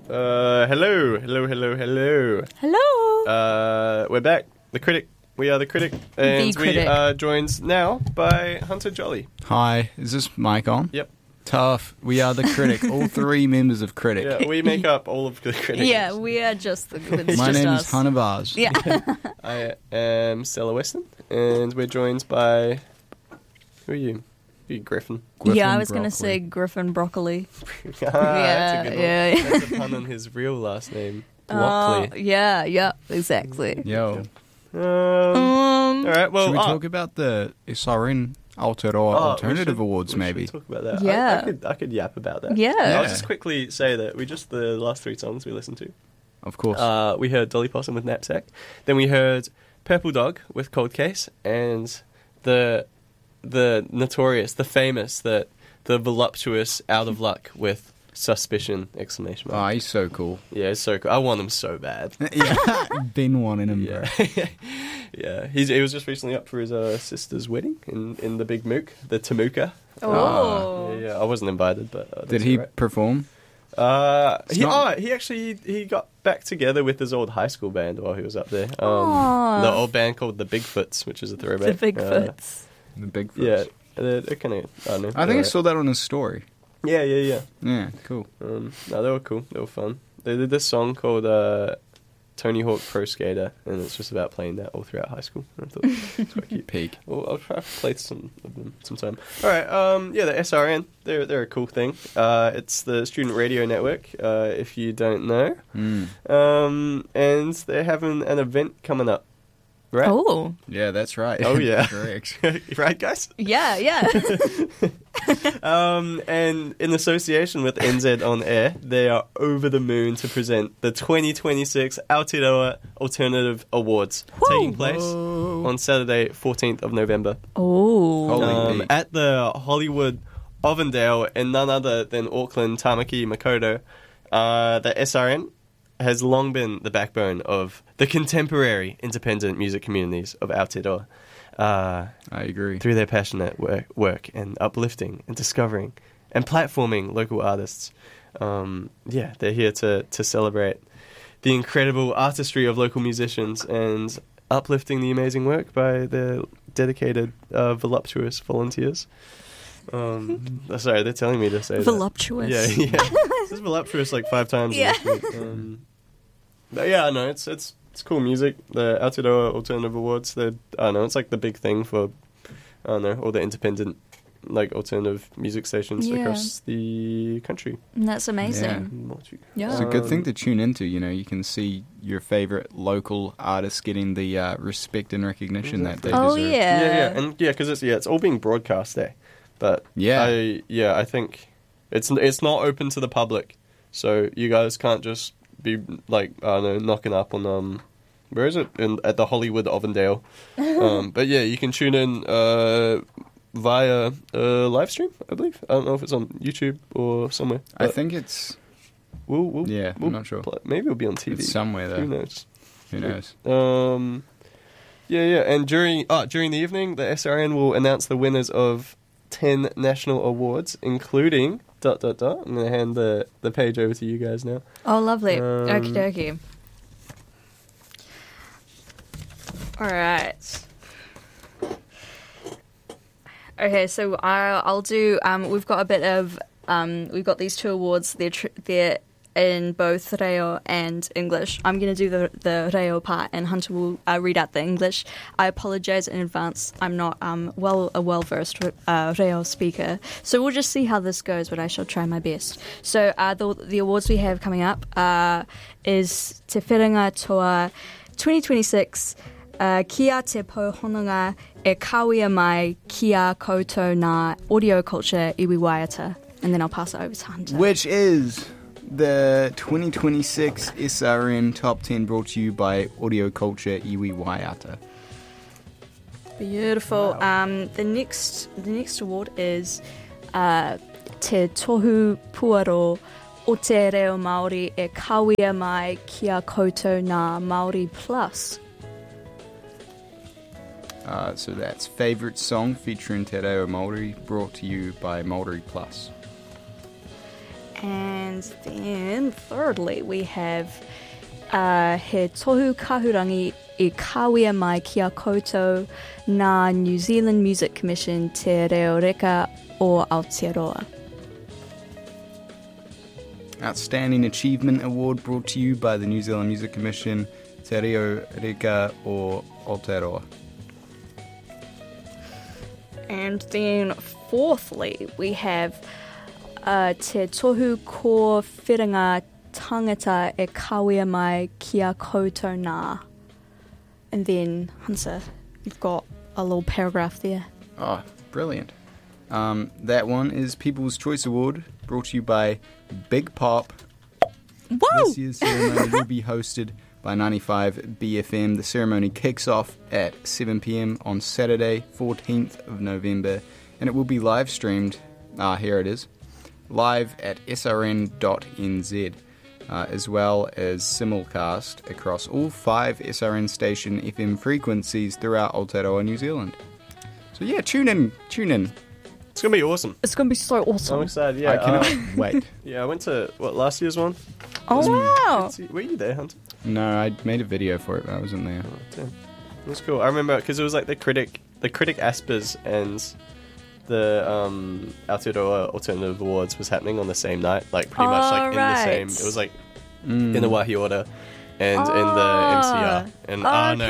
Hello. We're back. The Critic. We are The Critic. And we are joined now by Hunter Jolly. Hi. Is this mic on? Yep. Tough. We are The Critic. All three members of Critic. Yeah, we make up all of The Critic. Yeah, we are just the... My name is Hunter Vaz. Yeah. I am Stella Weston, and we're joined by... Who are you? Griffin. Yeah, I was going to say Griffin Broccoli. That's a good one. Yeah. That's a pun on his real last name. Broccoli. Yeah, exactly. Yo. All right, well... Should we talk about the SRN Aotearoa Alternative Awards, maybe? We should talk about that. Yeah. I could yap about that. Yeah. I'll just quickly say that the last three songs we listened to. Of course. We heard Dolly Possum with Knapsack. Then we heard Purple Dog with Cold Case, and the notorious, the famous, the voluptuous Out of Luck with Suspicion! Exclamation mark. Oh, he's so cool. Yeah, it's so cool. I want him so bad. Yeah, been wanting him, bro. Yeah. He was just recently up for his sister's wedding in the Big Mook, the Tamuka. Oh. Yeah, I wasn't invited, but Did he perform? He got back together with his old high school band while he was up there. The old band called the Bigfoots, which is a throwback. The Bigfoots. The Bigfoots. Yeah, they're kind of. I don't know. I think I saw that on his story. Yeah. Yeah, cool. No, they were cool. They were fun. They did this song called Tony Hawk Pro Skater, and it's just about playing that all throughout high school. I thought it's quite cute. Peak. Well, I'll try to play some of them sometime. All right. The SRN. They're a cool thing. It's the Student Radio Network. If you don't know. And they're having an event coming up. Right? Oh. Yeah, that's right. Oh, yeah. Correct. Right, guys? Yeah. And in association with NZ On Air, they are over the moon to present the 2026 Aotearoa Alternative Awards, taking place on Saturday, 14th of November. Oh. At the Hollywood Ovendale, and none other than Auckland Tamaki Makaurau. The SRN has long been the backbone of the contemporary independent music communities of Aotearoa. I agree. Through their passionate work and uplifting and discovering and platforming local artists. They're here to celebrate the incredible artistry of local musicians and uplifting the amazing work by their dedicated, voluptuous volunteers. Sorry, they're telling me to say voluptuous. That. Yeah. This is voluptuous like 5 times. Yeah. But yeah, no, it's cool music. The Aotearoa Alternative Awards, it's like the big thing for, all the independent, like, alternative music stations across the country. And that's amazing. Yeah. It's a good thing to tune into, you can see your favourite local artists getting the respect and recognition that they deserve. Yeah. And because it's all being broadcast there. But I think it's not open to the public, so you guys can't just be like knocking up on where is it at the Hollywood Ovendale. But yeah, you can tune in via live stream, I believe. I don't know if it's on YouTube or somewhere. I think it's. I'm not sure. Maybe it'll be on TV. It's somewhere though. Who knows? And during the evening, the SRN will announce the winners of 10 national awards, including ... I'm going to hand the page over to you guys now. Oh, lovely. Okie dokie. All right. Okay, so I'll do. We've got a bit of. We've got these 2 awards. They're in both Reo and English. I'm going to do the Reo part, and Hunter will read out the English. I apologise in advance. I'm not a well-versed Reo speaker. So we'll just see how this goes, but I shall try my best. So the awards we have coming up is Te Whiringa Toa 2026, Kia Te Pohonanga e Kawia Mai Kia Koutou Ngā Audio Culture Iwi Waiata. And then I'll pass it over to Hunter. Which is the 2026 SRN Top 10 brought to you by Audio Culture Iwi Waiata. Beautiful. Wow. The next award is Te Tohu Puaro o Te Reo Māori e Kawia Mai Kia Koutou Ngā Māori Plus. So that's Favourite Song featuring Te Reo Māori, brought to you by Māori Plus. And then thirdly, we have he tohu kahurangi I kawea mai kia koutou nā New Zealand Music Commission te reo reka o Aotearoa. Outstanding Achievement Award brought to you by the New Zealand Music Commission, Te Reo Reka o Aotearoa. And then fourthly, we have te tohu ko whiringa tangata e kawea mai kia koutou nā. And then, Hunter, you've got a little paragraph there. Oh, brilliant. That one is People's Choice Award, brought to you by Big Pop. Whoa! This year's ceremony will be hosted by 95 BFM. The ceremony kicks off at 7 p.m. on Saturday, 14th of November, and it will be live streamed, here it is, live at srn.nz, as well as simulcast across all 5 SRN station FM frequencies throughout Aotearoa, New Zealand. So yeah, tune in. It's going to be awesome. It's going to be so awesome. I'm excited, yeah. I cannot wait. Yeah, I went to, last year's one? Oh, wow. Were you there, Hunter? No, I made a video for it, but I wasn't there. Oh, damn. It was cool. I remember, because it was like the critic Aspers and the Aotearoa Alternative Awards was happening on the same night. Like, pretty much like in the same... It was like in the Wāhi Order and in the MCR. And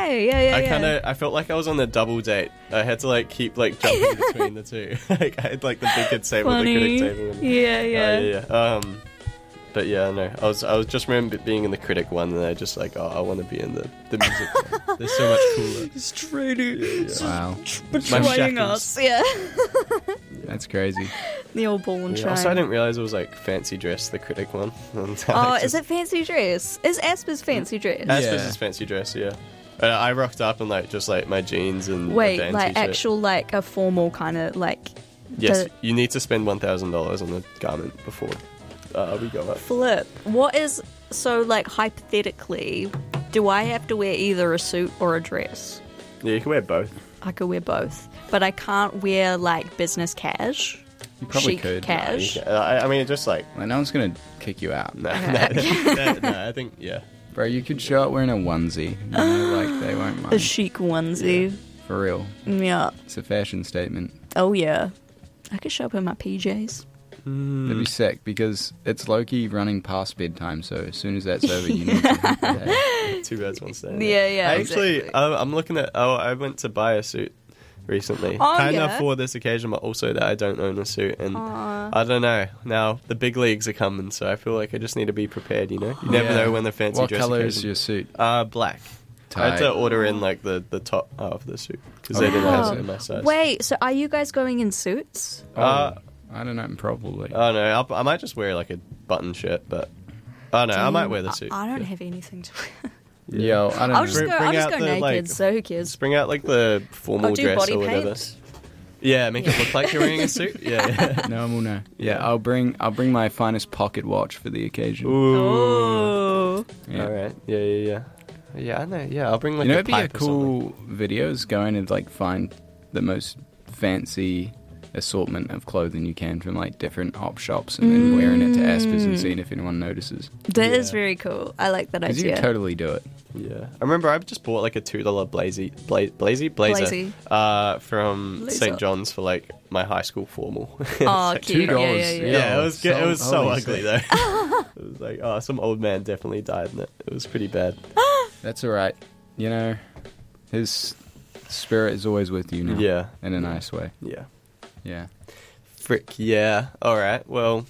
I felt like I was on a double date. I had to like keep like jumping between the two. Like I had like the big kid table with the critic table. And, Yeah. But yeah, no. I was just remember being in the critic one, and I just like, I want to be in the music one. They're so much cooler. It's training. Wow. Betraying us. Yeah. That's crazy. The old ball and chain. Also, I didn't realize it was like fancy dress, the critic one. Is it fancy dress? Is Asper's fancy dress? Asper's is fancy dress, yeah. I rocked up in like just like my jeans and wait, a band like t-shirt. actual like a formal kind of like. Yes, you need to spend $1,000 on the garment before we go up. Flip. What is so like hypothetically? Do I have to wear either a suit or a dress? Yeah, you can wear both. I could wear both, but I can't wear like business cash. You probably chic could. Cash. I mean, just like no one's gonna kick you out. no, I think yeah. Bro, you could show up wearing a onesie. You know, like they won't mind. A chic onesie. Yeah, for real. Yeah. It's a fashion statement. Oh yeah. I could show up in my PJs. That'd be sick because it's low-key running past bedtime, so as soon as that's over, you need to hit the day. 2 birds, 1 stone. Yeah. Actually, I'm looking at. I went to buy a suit recently, for this occasion, but also that I don't own a suit, and I don't know. Now the big leagues are coming, so I feel like I just need to be prepared. You know, you never know when the fancy dress. What color occasion. is your suit? Black. Tight. I had to order in like the top half of the suit because they didn't have it in my size. Wait, so are you guys going in suits? I don't know, probably. Oh no, I might just wear like a button shirt, but I don't know, I might wear the suit. I don't have anything to wear. Yo, I don't know. I'll just go naked, like, so who cares? Bring out like the formal dress body or whatever. paint. Yeah, make it look like you're wearing a suit. Yeah. No one will know. Yeah, I'll bring my finest pocket watch for the occasion. Oh. Yeah. All right. Yeah. Yeah, I know. Yeah, I'll bring like it'd be a pipe or something. cool video is going and like find the most fancy assortment of clothing you can from like different op shops and then wearing it to Aspers and seeing if anyone notices. That is very cool. I like that Because idea. you could totally do it. Yeah, I remember I just bought like a $2 blazer from Blazer. St. John's for like my high school formal. Oh, like cute. $2. Yeah, it was good. It was so holy ugly though. It was like, some old man definitely died in it. It was pretty bad. That's all right. You know, his spirit is always with you now. Yeah, in a nice way. Yeah. Frick yeah. All right. Well,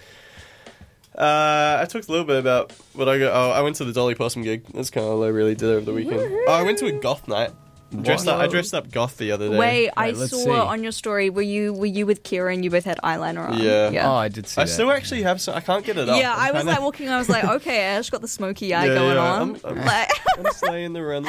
I talked a little bit about what I got. Oh, I went to the Dolly Possum gig. That's kind of all I really did over the weekend. Woo-hoo. Oh, I went to a goth night. I dressed up goth the other day. Wait, I let's saw see. on your story. Were you with Kieran? You both had eyeliner on. Yeah. Oh, I did see I that. still actually have some. I can't get it up. Yeah, I was kinda- like walking. I was like, okay, Ash got the smoky eye Yeah, going yeah, on. I'm Like, slaying the run.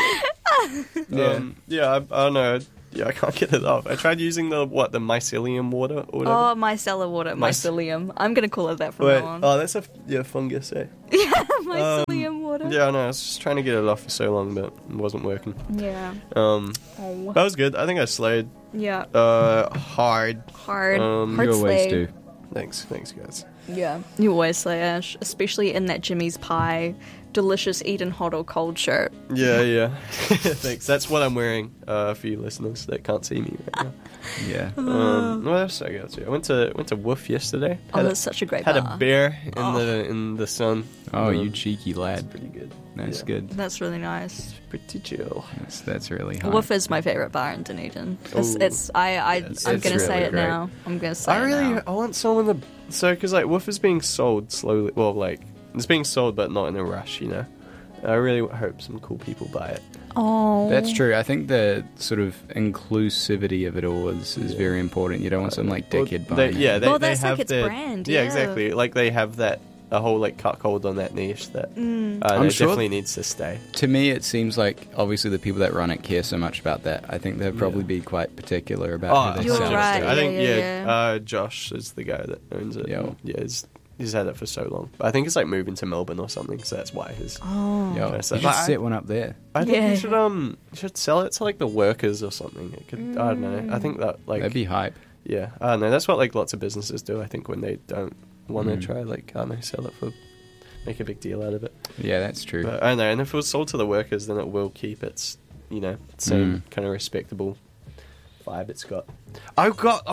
I don't know. Yeah, I can't get it off. I tried using the mycelium water or whatever. oh, micellar water, mycelium. I'm gonna call it that from Wait, now on. that's a fungus, eh? Mycelium water. Yeah, I know. I was just trying to get it off for so long, but it wasn't working. Yeah. That Oh. was good. I think I slayed. Yeah. Hard. Hard. You Hard you always slay. do. Thanks, guys. Yeah, you always say Ash, especially in that Jimmy's Pie delicious eaten hot or cold shirt. Yeah. Thanks. That's what I'm wearing for you listeners that can't see me right now. Yeah. What else did I go to? I went to Woof yesterday. That's such a great Had bar. a beer in the sun. Oh, you cheeky lad. That's pretty good. That's Yeah. good. That's really nice. Pretty chill. That's really high. Woof is my favourite bar in Dunedin. I'm It's going to really say it great. now. I'm going to say it now. I want someone to... So, because, like, Woof is being sold slowly. Well, like, it's being sold, but not in a rush, you know? I really hope some cool people buy it. Oh. That's true. I think the sort of inclusivity of it all is very important. You don't want some, like, dickhead buying it. Well, they that's have like its their... brand, Yeah, yeah. exactly. Like, they have a whole, like, cuckold on that niche that I'm it sure- definitely needs to stay. To me, it seems like, obviously, the people that run it care so much about that. I think they'd probably be quite particular about who they You're sell right. to. I think, Yeah. Josh is the guy that owns it. Yo. Yeah, he's had it for so long. But I think it's, like, moving to Melbourne or something, so that's why his... Oh. Yo, Yeah, you so- should but set one up there. I think Yeah. you should sell it to, like, the workers or something. It could, I don't know. I think that, like... That'd be hype. Yeah, I don't know. That's what, like, lots of businesses do, I think, when they don't want to try, like, I don't know, sell it for... Make a big deal out of it. Yeah, that's true. But I don't know, and if it was sold to the workers, then it will keep its, same kind of respectable vibe it's got. A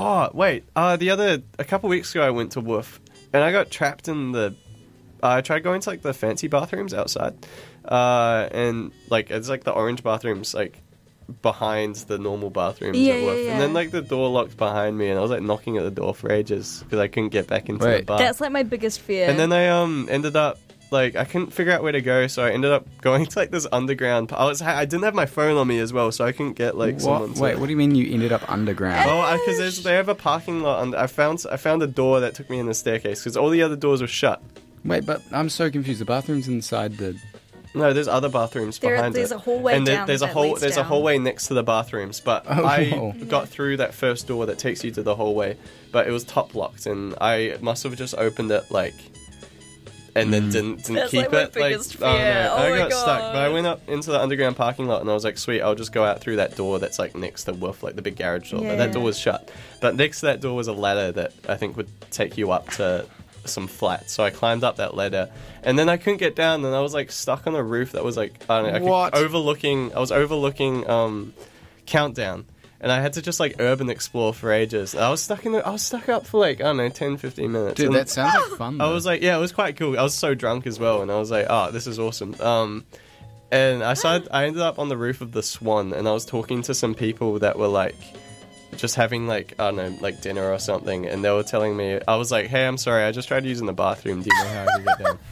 couple weeks ago I went to Woof, and I got trapped in I tried going to, like, the fancy bathrooms outside, and, like, it's, like, the orange bathrooms, like, behind the normal bathrooms Yeah, at Woof. yeah. And then, like, the door locked behind me, and I was, like, knocking at the door for ages, because I couldn't get back into the Wait. bar. That's like my biggest fear. And then I ended up, like, I couldn't figure out where to go, so I ended up going to, like, this underground... I didn't have my phone on me as well, so I couldn't get, like, someone to... Wait, what do you mean you ended up underground? Oh, because they have a parking lot, and I found a door that took me in the staircase, because all the other doors were shut. Wait, but I'm so confused. The bathroom's inside the... No, there's other bathrooms behind there's it. a hallway and down there's a that leads there's a down. hallway next to the bathrooms, but Oh. I got through that first door that takes you to the hallway, but it was top locked, and I must have just opened it, like, and then didn't That's, keep like, my it. biggest Oh, no. fear. Oh I my got stuck, God. but I went up into the underground parking lot, and I was like, sweet, I'll just go out through that door that's, like, next to Woof, like the big garage door. But that Yeah. door was shut. But next to that door was a ladder that I think would take you up to some flats. So I climbed up that ladder, and then I couldn't get down, and I was, like, stuck on a roof that was, like, I don't know, What? I was overlooking Countdown, and I had to just, like, urban explore for ages. I was stuck up for, like, I don't know, 10, 15 minutes. Dude, And that sounds like fun, I though. was like, yeah, it was quite cool. I was so drunk as well, and I was like, oh, this is awesome. And I ended up on the roof of the Swan, and I was talking to some people that were, like, just having, like, I don't know, like, dinner or something, and they were telling me, I was like, hey, I'm sorry, I just tried using the bathroom, do you know how I can get down?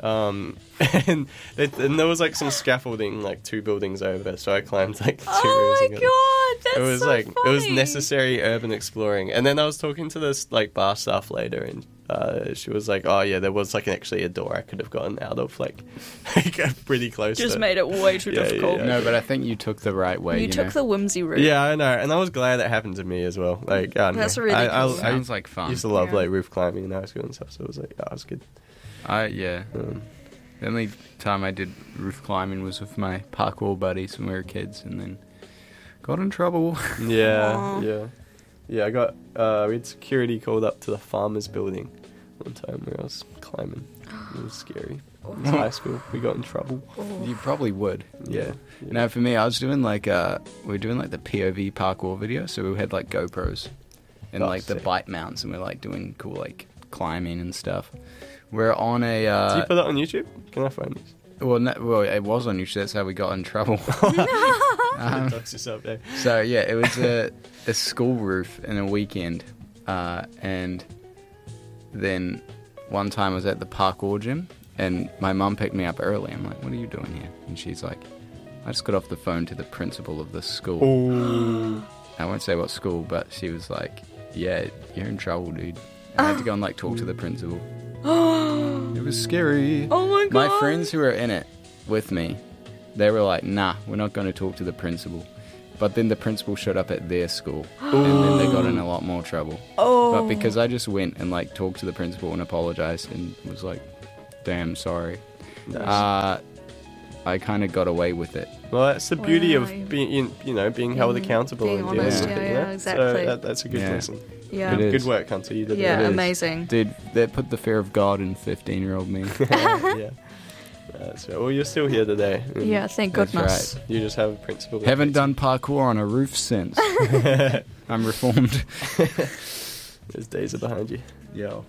And there was, like, some scaffolding, like, 2 buildings over, so I climbed, like, 2 rows. Oh my and got- god, that's it was so like funny. it was necessary urban exploring. And then I was talking to this, like, bar staff later, and she was like, oh yeah, there was, like, actually a door I could have gotten out of, like pretty close. Just to made it way too Yeah, difficult. yeah. No, but I think you took the right way. You took the whimsy route. Yeah, I know, and I was glad it happened to me as well. Like, I don't That's know. really I cool. Sounds like fun. used to love, Yeah. like, roof climbing in high school and stuff, so it was like, oh, it was good. Yeah. The only time I did roof climbing was with my parkour buddies when we were kids, and then got in trouble. Yeah, Aw. yeah. I got we had security called up to the farmers building one time where I was climbing. It was scary. It was high school. We got in trouble. You probably would. Yeah. No, for me, I was doing like we were doing like the POV parkour video, so we had like GoPros and Oh, like the sick. bite mounts, and we're like doing cool like climbing and stuff. We're on a Do you put that on YouTube? Can I find this? well, it was on YouTube. That's how we got in trouble. Dox yourself, eh? So yeah, it was a school roof in a weekend, and then one time I was at the parkour gym, and my mum picked me up early. I'm like, "What are you doing here?" And she's like, "I just got off the phone to the principal of the school." Oh. I won't say what school, but she was like, "Yeah, you're in trouble, dude." And I had to go and like talk to the principal. It was scary. Oh my god. My friends who were in it with me, they were like, nah, we're not going to talk to the principal. But then the principal showed up at their school, and then they got in a lot more trouble. Oh. But because I just went and like talked to the principal and apologized and was like, damn, sorry. Nice. I kind of got away with it. Well, that's the beauty Wow. of being, being held accountable being and dealing honest, with yeah, it. yeah, exactly. So that's a good Yeah. lesson. Yeah. It is. Good work, Hunter. You did Yeah, It is. amazing. Dude, that put the fear of God in 15-year-old me. it. Yeah. That's right. Well, you're still here today. and Yeah, thank That's goodness. You just have a principle. that Haven't fits done parkour on a roof since. I'm reformed. Those days are behind you. Yo.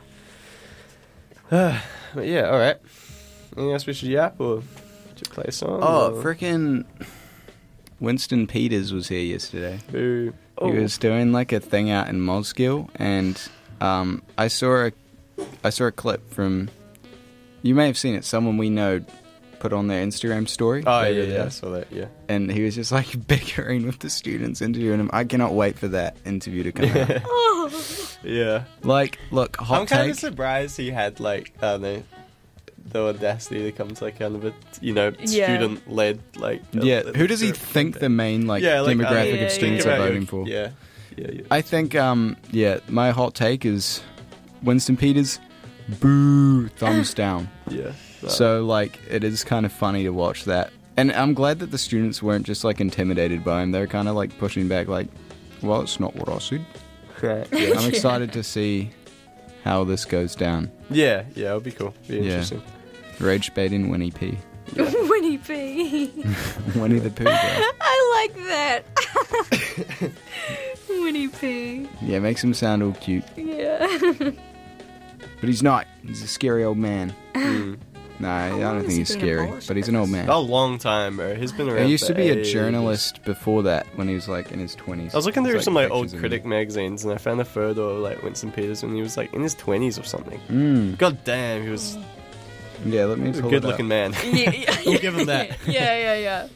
But yeah, all right. Anything else we should yap or should play a song? Oh, or? frickin' Winston Peters was here yesterday. Boo. He was doing like a thing out in Mosgiel, and I saw a clip from. You may have seen it. Someone we know put on their Instagram story. Oh the other yeah, day. I saw that. Yeah. And he was just like bickering with the students, interviewing him. I cannot wait for that interview to come out. Yeah. Like, look, hot I'm kind take. of surprised he had like I don't know the audacity to come to like kind of a Yeah. student led like Yeah, who does he think the main like demographic yeah, of students yeah. are voting for? Yeah. I think, my hot take is Winston Peters, boo, thumbs down. Yeah. So, like, it is kind of funny to watch that. And I'm glad that the students weren't just, like, intimidated by him. They're kind of, like, pushing back, like, well, it's not what I said. yeah. I'm excited to see how this goes down. Yeah, it'll be cool. Be interesting. Rage baiting Winnie P. Winnie P. Winnie the Pooh, bro. I like that. Winnie P. Yeah, makes him sound all cute. Yeah. But he's not. He's a scary old man. Mm. Nah, I long don't has think he he's been scary, abolished? but he's an old man. A long time, bro. He's been around. He used for to be a ages. journalist before that, when he was like in his 20s. I was looking through It's, some like old pictures of critic him. magazines, and I found a photo of like Winston Peters when he was like in his 20s or something. Mm. God damn, he was Yeah, let me a pull good it up. looking man. Yeah. We'll give him that. Yeah.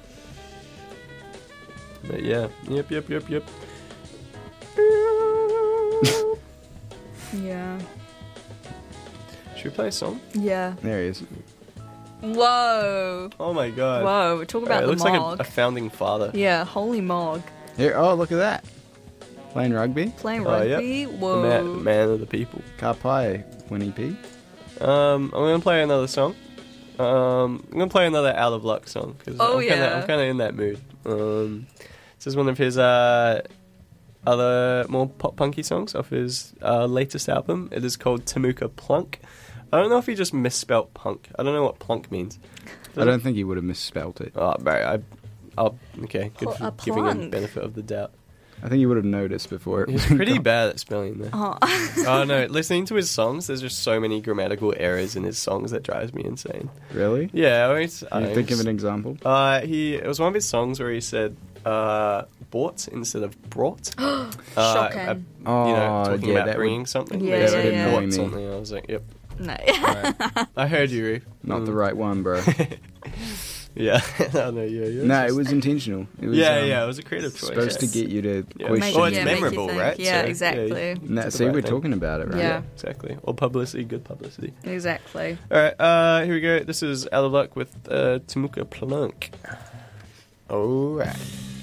But yeah, yep. Yeah. Should we play a song? Yeah. There he is. Whoa. Oh my god. Whoa. Talk about Alright, it the looks Mog. like a founding father. Yeah, holy Mog. Here, oh, look at that. Playing rugby. Playing Oh, yeah. rugby. The Whoa. man of the people. Kapai, Winnie P. I'm gonna play another song. I'm gonna play another Out of Luck song because Oh, I'm yeah. kind of in that mood. This is one of his other more pop punky songs off his latest album. It is called Temuka Plunk. I don't know if he just misspelt punk. I don't know what plunk means. I don't think he would have misspelt it. Oh, bro, okay. Good A for giving him plunk. benefit of the doubt. I think he would have noticed before it. He's pretty bad at spelling though. Oh. Oh no, listening to his songs, there's just so many grammatical errors in his songs that drives me insane. Really? Yeah, I Can you think of an example? It was one of his songs where he said bought instead of brought. Shocking. Talking yeah, about that bringing would- something. Yeah, They said yeah. bought me. something. I was like, yep. No. I heard you, Reef. Not the right one, bro. Yeah. No, yeah. No, it was intentional. It was, Yeah, it was a creative choice. supposed to get you to Yeah. question. Well, it's make you memorable, think. right? Yeah, So, exactly. No, It's see, the right we're thing. talking about it, right? Yeah. Exactly. Or publicity, good publicity. Exactly. All right, here we go. This is Out of Luck with Temuka Plunk. All right.